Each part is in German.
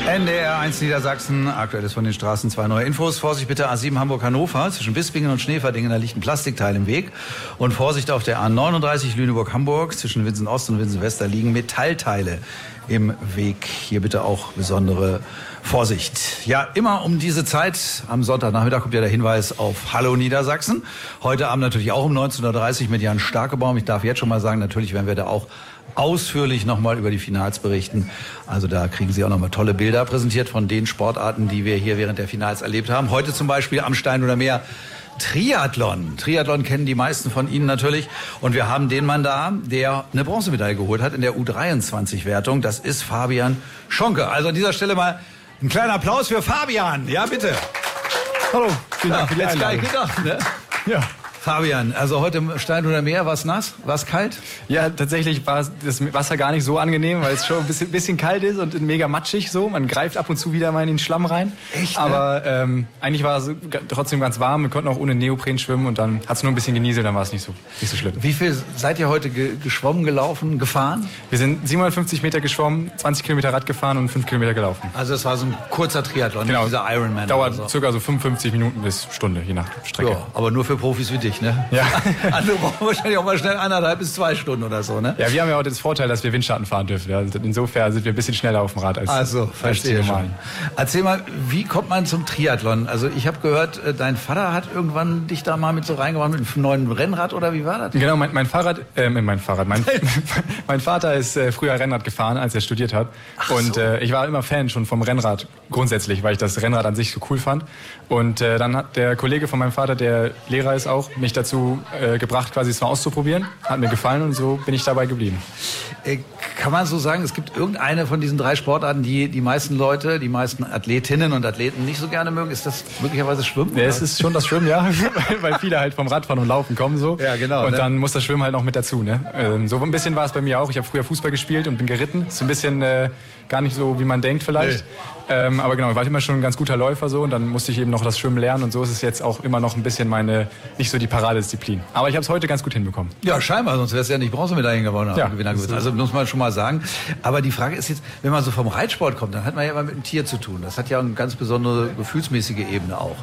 NDR 1 Niedersachsen, aktuelles von den Straßen, 2 neue Infos. Vorsicht bitte A7 Hamburg-Hannover, zwischen Bispingen und Schneverdingen, da liegt ein Plastikteil im Weg. Und Vorsicht auf der A39 Lüneburg-Hamburg, zwischen Winsen-Ost und Winsen-West, da liegen Metallteile im Weg. Hier bitte auch besondere Vorsicht. Ja, immer um diese Zeit, am Sonntagnachmittag kommt ja der Hinweis auf Hallo Niedersachsen. Heute Abend natürlich auch um 19.30 Uhr mit Jan Starkebaum. Ich darf jetzt schon mal sagen, natürlich werden wir da auch ausführlich nochmal über die Finals berichten. Also da kriegen Sie auch nochmal tolle Bilder präsentiert von den Sportarten, die wir hier während der Finals erlebt haben. Heute zum Beispiel am Stein oder Meer Triathlon. Triathlon kennen die meisten von Ihnen natürlich. Und wir haben den Mann da, der eine Bronzemedaille geholt hat in der U23-Wertung. Das ist Fabian Schonke. Also an dieser Stelle mal ein kleiner Applaus für Fabian. Ja, bitte. Hallo. Vielen Dank für die Einladung. Gedacht, ne? Ja. Fabian, also heute im Stein oder Meer, war es nass? War es kalt? Ja, tatsächlich war das Wasser gar nicht so angenehm, weil es schon ein bisschen kalt ist und mega matschig so. Man greift ab und zu wieder mal in den Schlamm rein. Echt? Ne? Aber eigentlich war es trotzdem ganz warm. Wir konnten auch ohne Neopren schwimmen und dann hat es nur ein bisschen genieselt, dann war es nicht so schlimm. Wie viel seid ihr heute geschwommen, gelaufen, gefahren? Wir sind 750 Meter geschwommen, 20 Kilometer Rad gefahren und 5 Kilometer gelaufen. Also es war so ein kurzer Triathlon, genau, dieser Ironman. Dauert circa so 55 Minuten bis Stunde, je nach Strecke. Ja, aber nur für Profis wie dich, ne? Ja. Andere brauchen wahrscheinlich auch mal schnell 1,5 bis 2 Stunden oder so, ne? Ja, wir haben ja auch den Vorteil, dass wir Windschatten fahren dürfen. Ja. Insofern sind wir ein bisschen schneller auf dem Rad als also, verstehe schon. Erzähl mal, wie kommt man zum Triathlon? Also ich habe gehört, dein Vater hat irgendwann dich da mal mit so reingebracht mit einem neuen Rennrad oder wie war das? Genau, mein Vater ist früher Rennrad gefahren, als er studiert hat. Ach und so. Ich war immer Fan schon vom Rennrad grundsätzlich, weil ich das Rennrad an sich so cool fand. Und dann hat der Kollege von meinem Vater, der Lehrer ist auch, mich dazu gebracht, quasi es mal auszuprobieren. Hat mir gefallen und so bin ich dabei geblieben. Kann man so sagen, es gibt irgendeine von diesen 3 Sportarten, die die meisten Leute, die meisten Athletinnen und Athleten nicht so gerne mögen? Ist das möglicherweise Schwimmen? Ja, es ist schon das Schwimmen, ja, weil viele halt vom Radfahren und Laufen kommen so. Ja, genau. Und dann muss das Schwimmen halt noch mit dazu. Ne? So ein bisschen war es bei mir auch. Ich habe früher Fußball gespielt und bin geritten. Ist ein bisschen gar nicht so, wie man denkt vielleicht. Nee. Aber genau, ich war immer schon ein ganz guter Läufer so und dann musste ich eben noch das Schwimmen lernen und so ist es jetzt auch immer noch ein bisschen nicht so die Paradedisziplin. Aber ich habe es heute ganz gut hinbekommen. Ja, scheinbar, sonst wärst du ja nicht Bronzemedaillen gewonnen. Ja, also muss man schon mal sagen. Aber die Frage ist jetzt, wenn man so vom Reitsport kommt, dann hat man ja immer mit einem Tier zu tun. Das hat ja eine ganz besondere gefühlsmäßige Ebene auch.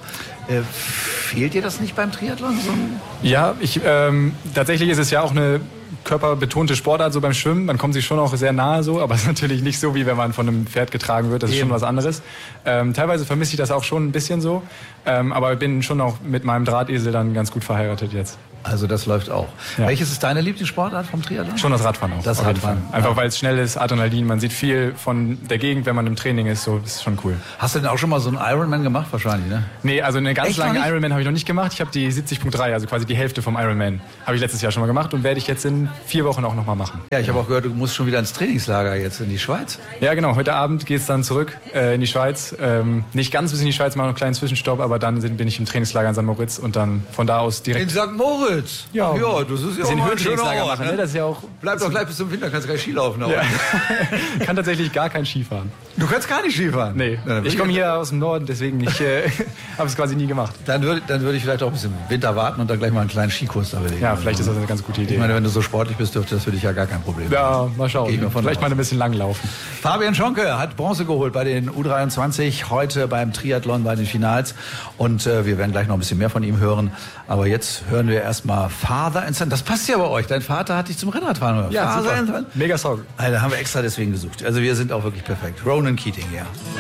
Fehlt dir das nicht beim Triathlon? Ja, tatsächlich ist es ja auch eine körperbetonte Sportart, so beim Schwimmen. Man kommt sich schon auch sehr nahe so, aber es ist natürlich nicht so, wie wenn man von einem Pferd getragen wird. Das ist schon was anderes. Teilweise vermisse ich das auch schon ein bisschen so. Aber ich bin schon auch mit meinem Drahtesel dann ganz gut verheiratet jetzt. Also das läuft auch. Ja. Welches ist deine Lieblingssportart vom Triathlon? Schon das Radfahren auch. Das Radfahren. Einfach weil es schnell ist, Adrenalin, man sieht viel von der Gegend, wenn man im Training ist, so, das ist schon cool. Hast du denn auch schon mal so einen Ironman gemacht wahrscheinlich, ne? Nee, also eine ganz lange Ironman habe ich noch nicht gemacht. Ich habe die 70.3, also quasi die Hälfte vom Ironman, habe ich letztes Jahr schon mal gemacht und werde ich jetzt in 4 Wochen auch noch mal machen. Ja, ich habe auch gehört, du musst schon wieder ins Trainingslager jetzt in die Schweiz. Ja, genau. Heute Abend geht es dann zurück in die Schweiz. Nicht ganz bis in die Schweiz, mal noch einen kleinen Zwischenstopp, aber dann bin ich im Trainingslager in St. Moritz und dann von da aus direkt... In St. Moritz? Ja. Ja, das ist ja auch mal ein schöner Ort, ne? Das ist ja auch... Bleib doch gleich bis zum Winter, kannst du gleich Ski laufen. Ja. Kann tatsächlich gar kein Ski fahren. Du kannst gar nicht Ski fahren? Nee. Ich komme hier aus dem Norden, deswegen habe es quasi nie gemacht. Dann würde ich vielleicht auch ein bisschen Winter warten und dann gleich mal einen kleinen Skikurs da belegen. Ja, vielleicht ist das eine ganz gute Idee. Ich meine, wenn du so sportlich bist, dürfte das für dich ja gar kein Problem sein. Ja, mal schauen. Vielleicht mal ein bisschen lang laufen. Fabian Schonke hat Bronze geholt bei den U23, heute beim Triathlon bei den Finals. Und wir werden gleich noch ein bisschen mehr von ihm hören. Aber jetzt hören wir erstmal Father and Son. Das passt ja bei euch. Dein Vater hat dich zum Rennradfahren gehört. Ja, super. Mega Song. Also, haben wir extra deswegen gesucht. Also wir sind auch wirklich perfekt. Ronan Keating, ja.